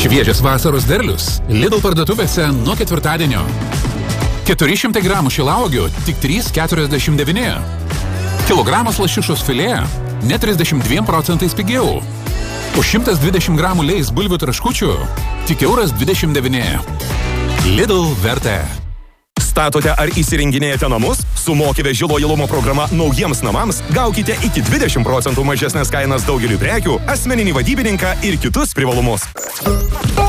Šviežias vasaros derlius Lidl parduotuvėse nuo ketvirtadienio. 400 gramų šilauogių tik 3,49. Kilogramas lašišos filė net 32% pigiau. Už 120 gramų Leis bulvių traškučių tik €29. Lidl vertė. Statote ar įsirenginėjate namus? Su Moki veži lojalumo programa naujiems namams gaukite iki 20% mažesnės kainas daugeliu prekių, asmeninį vadybininką ir kitus privalumus.